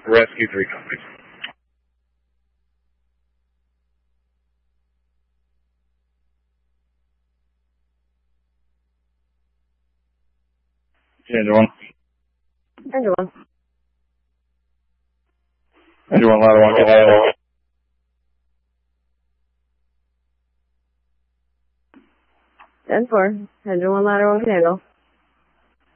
Rescue 3 copies. Engine 1. Engine 1. Engine 1, ladder 1, get ladder 10-4. Engine 1, ladder 1 can handle.